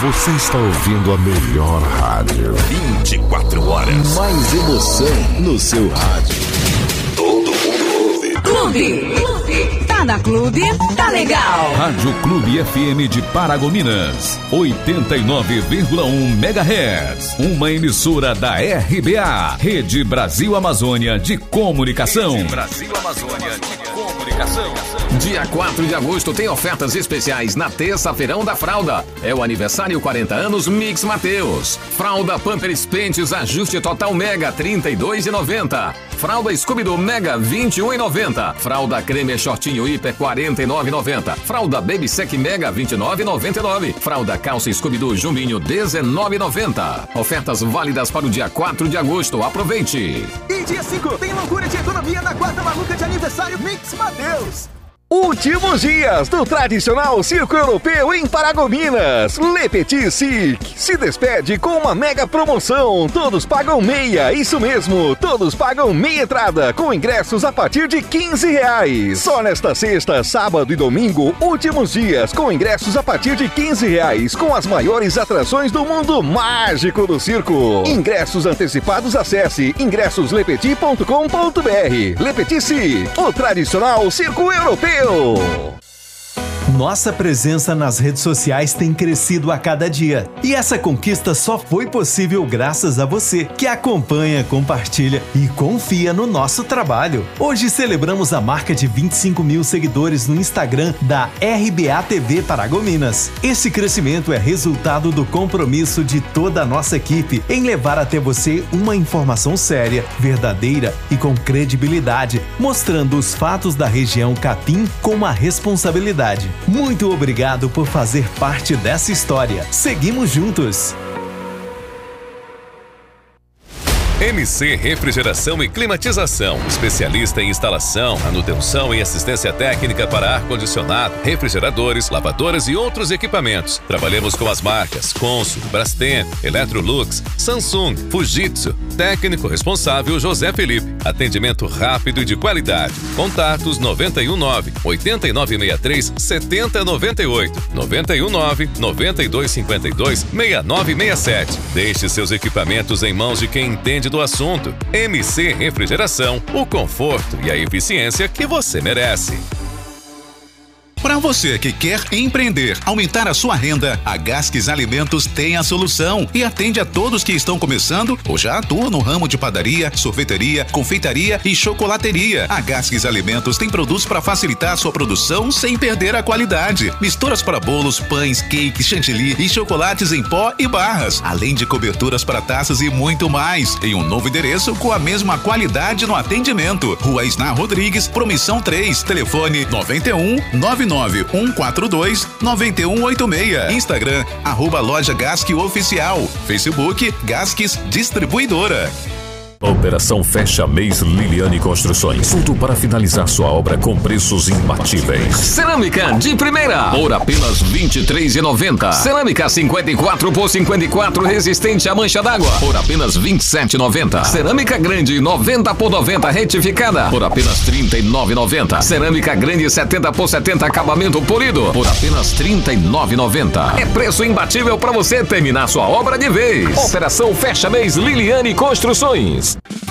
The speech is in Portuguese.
Você está ouvindo a melhor rádio. 24 horas. Mais emoção no seu rádio. Todo mundo ouve. Clube. Tá na Clube, tá legal. Rádio Clube FM de Paragominas. 89,1 MHz. Uma emissora da RBA. Rede Brasil Amazônia de Comunicação. Rede Brasil Amazônia de Comunicação. Dia 4 de agosto tem ofertas especiais na terça-feirão da fralda. É o aniversário 40 anos Mix Mateus. Fralda Pampers Pentes Ajuste Total Mega R$ 32,90. Fralda Scooby-Doo Mega R$ 21,90. Fralda Creme Shortinho Hiper R$ 49,90. Fralda Baby Sec Mega R$ 29,99. Fralda Calça Scooby-Doo Jumbinho R$ 19,90. Ofertas válidas para o dia 4 de agosto. Aproveite! E dia 5 tem loucura de economia na quarta maluca de aniversário Mix Mateus. Últimos dias do tradicional Circo Europeu em Paragominas. Le Petit Cirque se despede com uma mega promoção. Todos pagam meia, isso mesmo. Todos pagam meia entrada, com ingressos a partir de R$15. Só nesta sexta, sábado e domingo, últimos dias, com ingressos a partir de R$15, com as maiores atrações do mundo mágico do circo. Ingressos antecipados, acesse ingressoslepetit.com.br. Le Petit Cirque, o tradicional Circo Europeu. Nossa presença nas redes sociais tem crescido a cada dia. E essa conquista só foi possível graças a você, que acompanha, compartilha e confia no nosso trabalho. Hoje celebramos a marca de 25 mil seguidores no Instagram da RBA TV Paragominas. Esse crescimento é resultado do compromisso de toda a nossa equipe em levar até você uma informação séria, verdadeira e com credibilidade, mostrando os fatos da região Capim com uma responsabilidade. Muito obrigado por fazer parte dessa história. Seguimos juntos. MC Refrigeração e Climatização, especialista em instalação, manutenção e assistência técnica para ar-condicionado, refrigeradores, lavadoras e outros equipamentos. Trabalhamos com as marcas Consul, Brastemp, Electrolux, Samsung, Fujitsu. Técnico responsável José Felipe. Atendimento rápido e de qualidade. Contatos 919-8963-7098, 919-9252-6967. Deixe seus equipamentos em mãos de quem entende do assunto. MC Refrigeração, o conforto e a eficiência que você merece. Para você que quer empreender, aumentar a sua renda, a Gasques Alimentos tem a solução e atende a todos que estão começando ou já atuam no ramo de padaria, sorveteria, confeitaria e chocolateria. A Gasques Alimentos tem produtos para facilitar a sua produção sem perder a qualidade. Misturas para bolos, pães, cakes, chantilly e chocolates em pó e barras, além de coberturas para taças e muito mais. Em um novo endereço com a mesma qualidade no atendimento. Rua Isná Rodrigues, Promissão 3, telefone 9142-9186. Instagram, @Loja Gasque Oficial. Facebook, Gasques Distribuidora. Operação Fecha Mês Liliane Construções. Tudo para finalizar sua obra com preços imbatíveis. Cerâmica de primeira por apenas R$ 23,90. Cerâmica 54 por 54 resistente à mancha d'água por apenas R$ 27,90. Cerâmica grande 90 por 90 retificada por apenas R$ 39,90. Cerâmica grande 70 por 70 acabamento polido por apenas R$ 39,90. É preço imbatível para você terminar sua obra de vez. Operação Fecha Mês Liliane Construções.